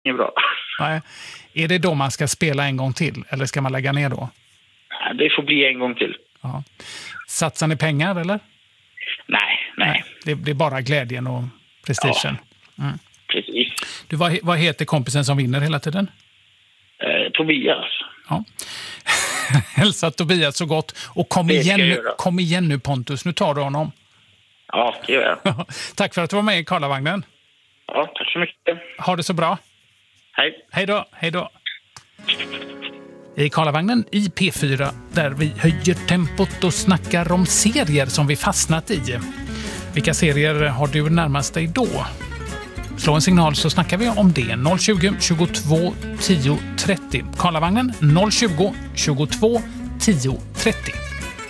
inget bra. Nej. Är det då man ska spela en gång till? Eller ska man lägga ner då? Det får bli en gång till. Ja. Satsar ni pengar, eller? Nej. Det är bara glädjen och prestigen. Ja, precis. Du, vad heter kompisen som vinner hela tiden? Tobias. Ja. Hälsa Tobias så gott. Och kom igen nu Pontus, nu tar du honom. Ja, det gör jag. Tack för att du var med i Karlavagnen. Ja, tack så mycket. Ha det så bra. Hej. Hej då. I Karlavagnen i P4 där vi höjer tempot och snackar om serier som vi fastnat i. Vilka serier har du närmast dig då? Slå en signal så snackar vi om det. 020 22 10 30. Karlavagnen 020 22 10 30.